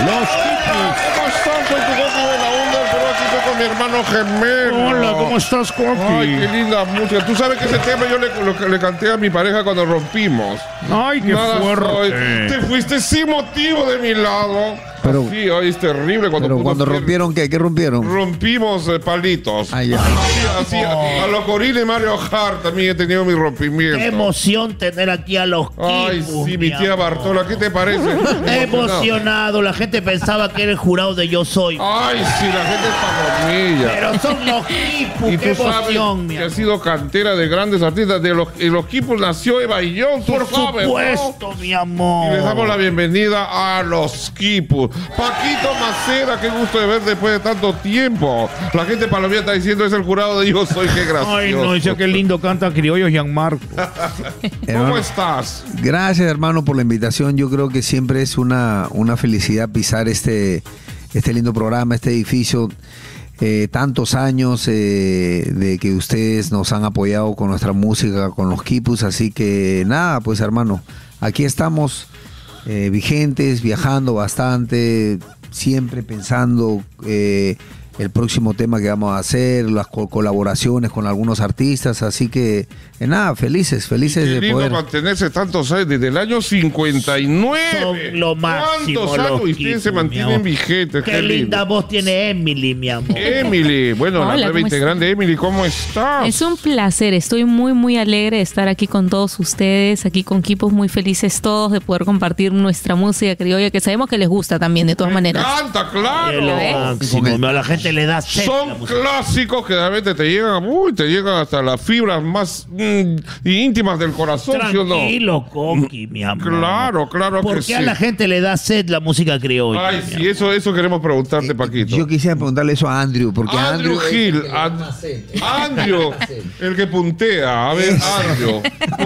Los Quipus. ¿Cómo estás? Soy tu Coqui de la onda, pero aquí estoy con mi hermano gemelo. Hola, ¿cómo estás, Coqui? Ay, qué linda música. Tú sabes que ese tema yo le canté a mi pareja cuando rompimos. Ay, qué Nada fuerte. soy. Te fuiste sin motivo de mi lado. Pero- Sí, hoy es terrible cuando Pero pudo cuando ser. rompieron, ¿qué rompieron? Rompimos palitos. Ah, ya. Así, a los Corina y Mario Hart también he tenido mi rompimiento. Qué emoción tener aquí a los Quipus. Ay, sí, mi tía Bartola, ¿qué te parece? Emocionado. La gente pensaba que era el jurado de Yo Soy. Ay, sí, la gente es palomilla. Pero son los Quipus. Y Qué tú sabes emoción, mi que ha amor. sido cantera de grandes artistas. En los Quipus nació Eva y John, tú Por sabes, ¿no? supuesto, mi amor. Y les damos la bienvenida a los Quipus. Paquito Macera, qué gusto de ver después de tanto tiempo. La gente palomilla está diciendo es el jurado de Yo Soy, qué gracioso. Ay, no, dice qué lindo canta criollo Gianmarco. ¿Cómo Hermano, estás? gracias, hermano, por la invitación. Yo creo que siempre es una felicidad pisar este lindo programa, este edificio. Tantos años de que ustedes nos han apoyado con nuestra música, con los Quipus. Así que nada, pues hermano, aquí estamos vigentes, viajando bastante, siempre pensando el próximo tema que vamos a hacer, las colaboraciones con algunos artistas. Así que nada, felices Qué de lindo poder. mantenerse tantos años, desde el año 59. Son lo máximo, ¿Cuántos años? los Y ustedes Quipus, se mi mantienen amor. vigentes. Qué linda voz tiene Emily, mi amor. Emily, bueno, la Hola, nueva ¿cómo integrante Emily, ¿cómo estás? Es un placer, estoy muy muy alegre de estar aquí con todos ustedes, aquí con Quipus, muy felices todos de poder compartir nuestra música criolla, que sabemos que les gusta también de todas maneras. Canta, Qué lo claro. máximo. A la gente le da sed. la Son música. clásicos que realmente te llegan hasta las fibras más íntimas del corazón, ¿sí o no? Tranquilo, Coqui, mi amor. Claro, claro ¿Por que qué sí. a la gente le da sed la música criolla? Ay, mi sí, eso queremos preguntarte, Paquito. Yo quisiera preguntarle eso a Andrew, porque Andrew es el Hill, que le da una sed. Andrew, el que puntea. A ver, Andrew,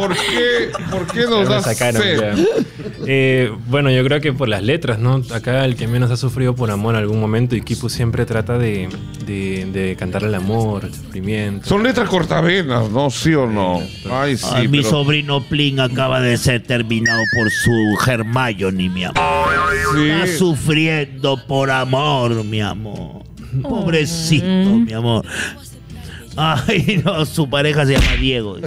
¿por qué nos Ya me das sacaron, sed? ya. Bueno, yo creo que por las letras, ¿no? Acá el que menos ha sufrido por amor en algún momento, y Quipus siempre trata de cantar el amor, el sufrimiento. Son letras cortavenas, ¿no? ¿Sí o no? Ay, sí, Mi pero- sobrino Plin acaba de ser terminado por su Hermione, mi amor. Está sí. sufriendo por amor, mi amor. Pobrecito, mi amor. Ay, no, su pareja se llama Diego.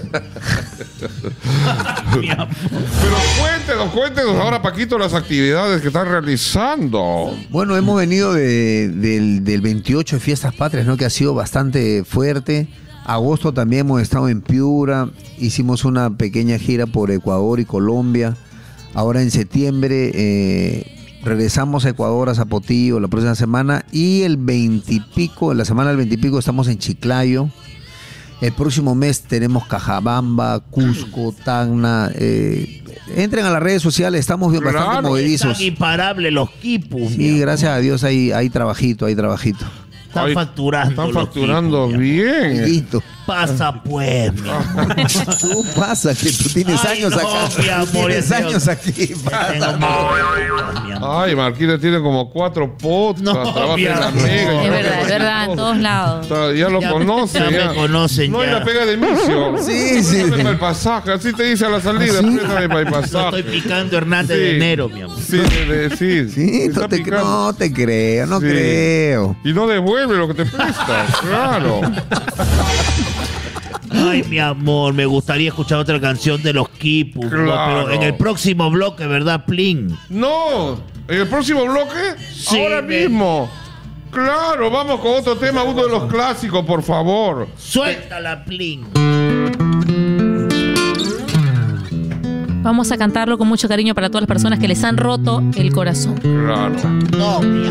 Mi amor. Pero cuéntenos ahora, Paquito, las actividades que están realizando. Bueno, hemos venido del 28 de Fiestas Patrias, ¿no? Que ha sido bastante fuerte. Agosto también hemos estado en Piura, hicimos una pequeña gira por Ecuador y Colombia. Ahora en septiembre regresamos a Ecuador, a Zapotillo, la próxima semana. Y el 20 y pico, la semana del 20 y pico, estamos en Chiclayo. El próximo mes tenemos Cajabamba, Cusco, Tacna. Entren a las redes sociales, estamos bien Claro. bastante movedizos. Están imparables los Quipus. mi Sí, amor. gracias a Dios hay trabajito, hay trabajito. Están Ay, facturando. Están los facturando Quipus, mi amor. bien. Listo. Pasa pues, mi amor. Tú pasa que tú tienes Ay, años no, acá. mi amor, Tienes ese- años aquí. Tengo pasa. más, mi amor. Ay, Marquita tiene como 4 podcasts. No, trabaja en la mi Mega. amor. Es verdad, en todos lados. Ya lo Ya- conoce. ya me conocen, No hay ya. la pega de misión. Sí, sí. Préstame para el pasaje. Así te dice a la salida. ¿Ah, sí? Préstame para el Lo pasaje. estoy picando Hernández de Sí. enero, mi amor. Sí, sí. Sí, Está no te picando. creo, no Sí. creo. Y no devuelve lo que te presta. Claro. Ay, mi amor, me gustaría escuchar otra canción de los Quipus. ¿no? Claro. Pero en el próximo bloque, ¿verdad, Plin? No. ¿En el próximo bloque? Sí, Ahora mismo. Claro, vamos con otro tema, uno de los clásicos, por favor. Suéltala, Plin. Vamos a cantarlo con mucho cariño para todas las personas que les han roto el corazón. Claro. No, mi